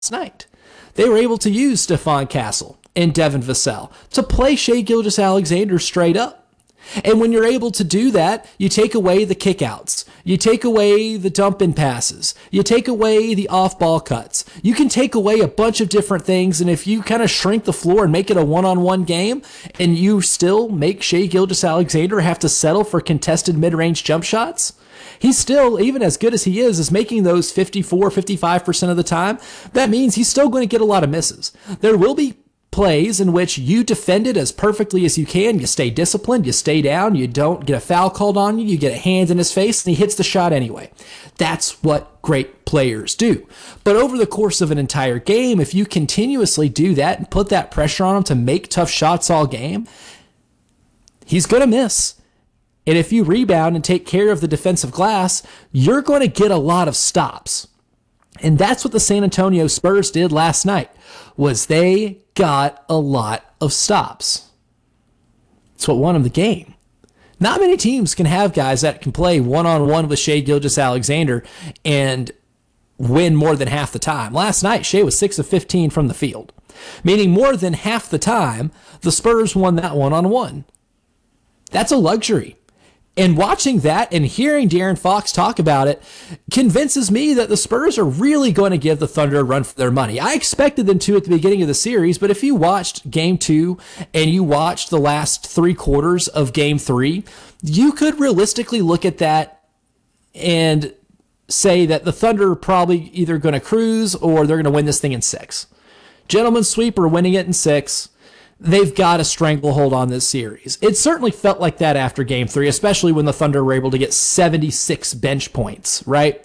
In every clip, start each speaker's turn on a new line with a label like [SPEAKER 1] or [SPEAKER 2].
[SPEAKER 1] night. They were able to use Stephon Castle and Devin Vassell to play Shai Gilgeous-Alexander straight up. And when you're able to do that, you take away the kickouts. You take away the dump-in passes. You take away the off-ball cuts. You can take away a bunch of different things, and if you kind of shrink the floor and make it a one-on-one game, and you still make Shai Gilgeous-Alexander have to settle for contested mid-range jump shots, he's still, even as good as he is making those 54, 55% of the time. That means he's still going to get a lot of misses. There will be plays in which you defend it as perfectly as you can. You stay disciplined, you stay down, you don't get a foul called on you, you get a hand in his face, and he hits the shot anyway. That's what great players do. But over the course of an entire game, if you continuously do that and put that pressure on him to make tough shots all game, he's going to miss. And if you rebound and take care of the defensive glass, you're going to get a lot of stops. And that's what the San Antonio Spurs did last night, was they got a lot of stops. That's what won them the game. Not many teams can have guys that can play one-on-one with Shai Gilgeous-Alexander and win more than half the time. Last night, Shai was 6 of 15 from the field, meaning more than half the time, the Spurs won that one-on-one. That's a luxury. And watching that and hearing De'Aaron Fox talk about it convinces me that the Spurs are really going to give the Thunder a run for their money. I expected them to at the beginning of the series, but if you watched Game 2 and you watched the last 3 quarters of Game 3, you could realistically look at that and say that the Thunder are probably either going to cruise or they're going to win this thing in 6. Gentlemen's sweep or winning it in 6. They've got a stranglehold on this series. It certainly felt like that after Game 3, especially when the Thunder were able to get 76 bench points, right?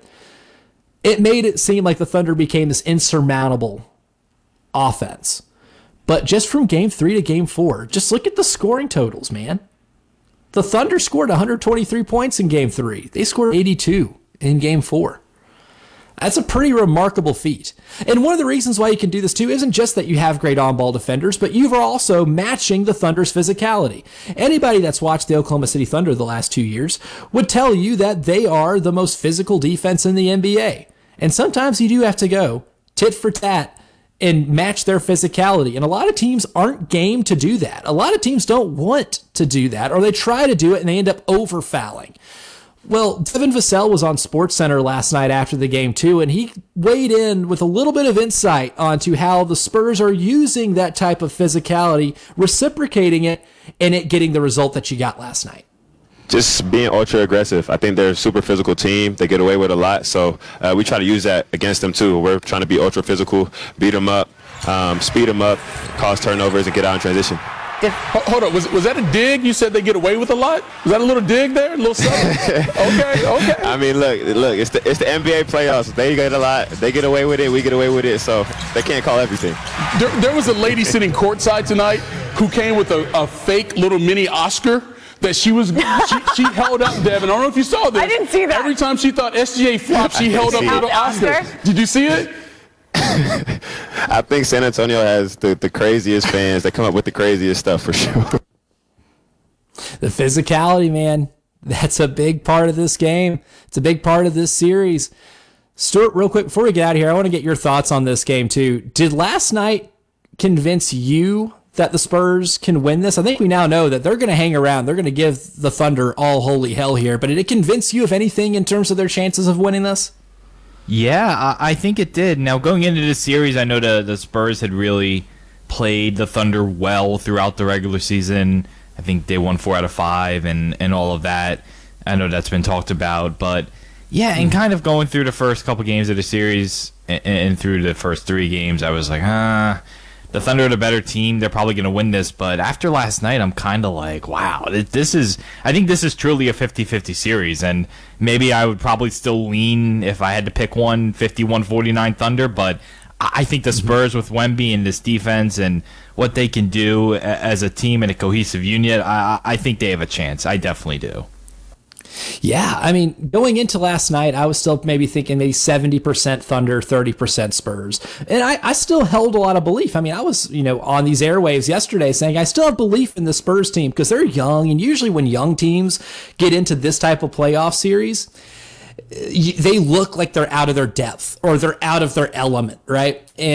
[SPEAKER 1] It made it seem like the Thunder became this insurmountable offense. But just from Game 3 to Game 4, just look at the scoring totals, man. The Thunder scored 123 points in Game 3. They scored 82 in Game 4. That's a pretty remarkable feat. And one of the reasons why you can do this too isn't just that you have great on-ball defenders, but you are also matching the Thunder's physicality. Anybody that's watched the Oklahoma City Thunder the last 2 years would tell you that they are the most physical defense in the NBA. And sometimes you do have to go tit for tat and match their physicality. And a lot of teams aren't game to do that. A lot of teams don't want to do that, or they try to do it and they end up over-fouling. Well, Devin Vassell was on SportsCenter last night after the game too, and he weighed in with a little bit of insight onto how the Spurs are using that type of physicality, reciprocating it, and it getting the result that you got last night.
[SPEAKER 2] Just being ultra aggressive. I think they're a super physical team. They get away with a lot, so we try to use that against them too. We're trying to be ultra physical, beat them up, speed them up, cause turnovers, and get out in transition.
[SPEAKER 3] Hold on, was that a dig? You said they get away with a lot? Was that a little dig there? A little something? Okay.
[SPEAKER 2] I mean, look, it's the NBA playoffs. They get a lot. They get away with it. We get away with it. So they can't call everything.
[SPEAKER 3] There was a lady sitting courtside tonight who came with a fake little mini Oscar that she held up, Devin. I don't know if you saw this.
[SPEAKER 4] I didn't see that.
[SPEAKER 3] Every time she thought SGA flopped, she held up a little Oscar. Did you see it?
[SPEAKER 2] I think San Antonio has the craziest fans. They come up with the craziest stuff for sure.
[SPEAKER 1] The physicality, man, that's a big part of this game. It's a big part of this series. Stuart, real quick, before we get out of here, I want to get your thoughts on this game too. Did last night convince you that the Spurs can win this? I think we now know that they're going to hang around. They're going to give the Thunder all holy hell here. But did it convince you of anything in terms of their chances of winning this?
[SPEAKER 5] Yeah, I think it did. Now, going into this series, I know the Spurs had really played the Thunder well throughout the regular season. I think they won 4 out of 5 and all of that. I know that's been talked about. But, yeah, and kind of going through the first couple games of the series and through the first 3 games, I was like, the Thunder are the better team. They're probably going to win this. But after last night, I'm kind of like, wow, I think this is truly a 50-50 series. And maybe I would probably still lean, if I had to pick one, 51-49 Thunder. But I think the Spurs with Wemby and this defense and what they can do as a team and a cohesive unit, I think they have a chance. I definitely do.
[SPEAKER 1] Yeah, I mean, going into last night, I was still maybe thinking maybe 70% Thunder, 30% Spurs. And I still held a lot of belief. I mean, I was, on these airwaves yesterday saying I still have belief in the Spurs team because they're young. And usually when young teams get into this type of playoff series, they look like they're out of their depth or they're out of their element, right?